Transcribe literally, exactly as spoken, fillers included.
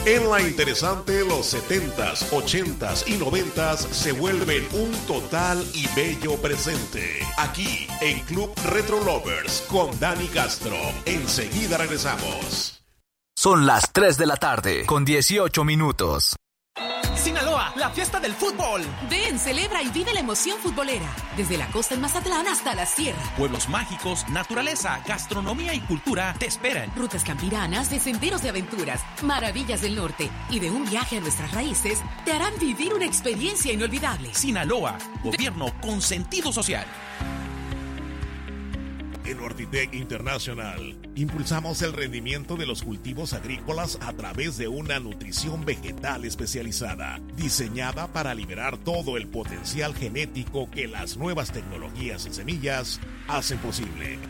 En la interesante, los setentas, ochentas y noventas se vuelven un total y bello presente. Aquí en Club Retro Lovers con Dani Castro. Enseguida regresamos. Son las tres de la tarde con dieciocho minutos. Sinaloa, la fiesta del fútbol. Ven, celebra y vive la emoción futbolera. Desde la costa en Mazatlán hasta la sierra. Pueblos mágicos, naturaleza, gastronomía y cultura te esperan. Rutas campiranas de senderos de aventuras, maravillas del norte y de un viaje a nuestras raíces te harán vivir una experiencia inolvidable. Sinaloa, gobierno con sentido social. En Ortitec International impulsamos el rendimiento de los cultivos agrícolas a través de una nutrición vegetal especializada, diseñada para liberar todo el potencial genético que las nuevas tecnologías en semillas hacen posible.